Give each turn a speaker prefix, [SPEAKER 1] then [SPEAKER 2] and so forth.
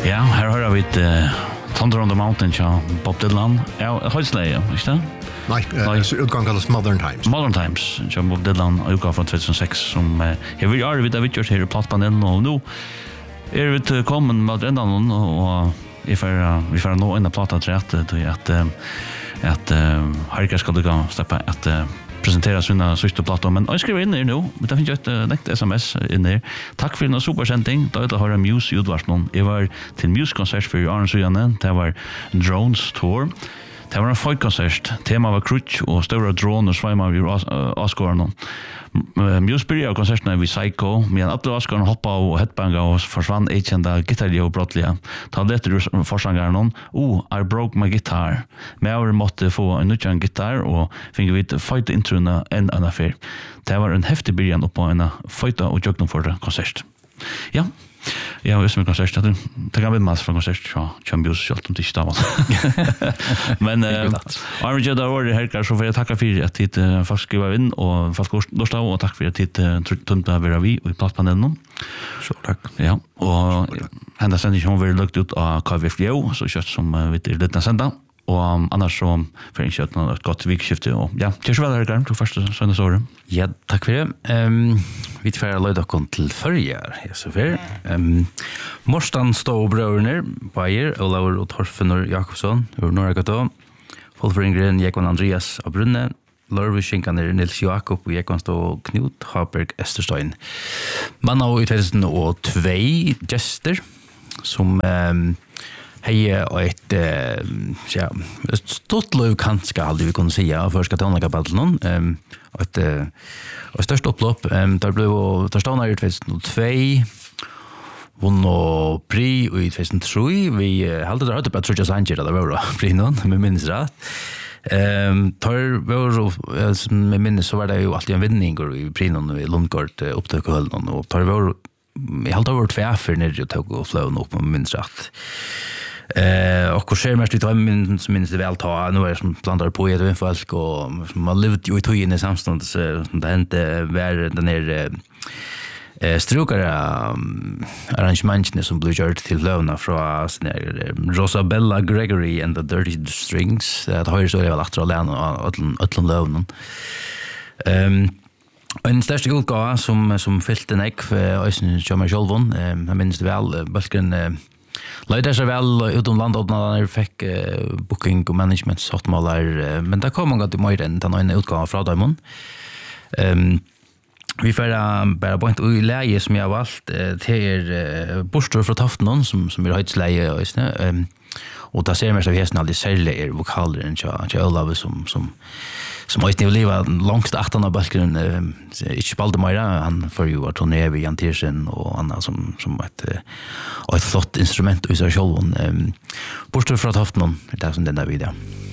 [SPEAKER 1] Ja, här har vi ett Thunder on the Mountain av Bob Dylan. Ja, höjdsläge, inte det?
[SPEAKER 2] Nej, utgång kallas Modern Times.
[SPEAKER 1] Modern Times, av Bob Dylan, utgång från 2006, som jag vill göra vid Avicii här i plattpanelen, och nu är vi kommit med ändan, och vi får nå en platta till att Harika ska du släppa att presentera sina sista plattor, men jag skriver in det nu, men det finns ju ett näkt sms in där. Tack för en supersändning. Då det har Muse Udvars någon. Jag var till Muse-konsert för Arne Sujane. Det var Drones Tour. Det var en folkkonsert. Tema var Crutch och stora drone och svämmar vid Oscar. Muse började konserterna vid Psycho, men alla Oscar hoppade och headbanga och försvann ekända gitarrer och brottliga. Ta det ur forsangaren I broke my guitar. Men jag måtte få en nyttjande gitarr och fick vi fight introna en affär. Det var en häftig början på en fighta och jökna för konsert. Ja. Ja, just med konsert. Det kan vi med från konsert. Ja, Muse självt om det inte var. Men Arne Jedda var det här, så får jag tacka för att tid fast skriva in och fast lust och tack för att tid tunt att vara vi i plattpanelen.
[SPEAKER 2] Så tack.
[SPEAKER 1] Ja, och hända sen inte hon vill lagt ut av KVFO så kött som vi det lite sända. Och annars så för en kött något gott vikskifte och ja, kanske väl här kan du första söndagsåret.
[SPEAKER 3] Ja, tack för det. Vi får löda kon till förjar, så för. Morstan Ståbröderna, Bayer, Olaur och Torfenor Jakobsson, ur Norra Gata. Folfringren Jekvan Andreas av Brunne, Lörviskinkaner Nils Jakob och Jekvan Stå Knut Haberg Esterstein. Man har i 2002 gäster som hej och ett stort löv kanske aldrig vi kunde säga för ska ta någon ett störst upplopp där blev Torstona i 2002 vunn och pri i 2003 vi hade det på Trojas Angel där var pri någon med minns rätt tar var som med minns så var det ju alltid en vinning i pri någon i Lundgård upptök höll någon och tar var jag hade varit tvärför när jag tog och flög upp med minns rätt. Och hur ser mest ut av minns det väl ta nu är som blandar på ett och folk och man levt ju i tojen i samstånd så det hände var den här strukare arrangemangen som blev gjort till lövna från Rosabella Gregory and the Dirty Strings det har ju så det var lagt att lära och lövna en största utgåva som fyllt en ägg för Östen Tjommer Sjolvon jag minns det väl Bölken Leider sig väl utomlandet när han fick booking och management softmalar men där kom man till mer än den ena utgåvan från dem. Vi får bara point i läge som jag valt till Borstor från Tafton som är höjdsläge och där ser man så hästen alltid säljer vokaler än jag Olav som måste leva långt efter balken inte spalde mer han för ju att turné vid Jan Tiersen och andra som ett flott instrument i sig själv Borstor från Tafton det som den där videon.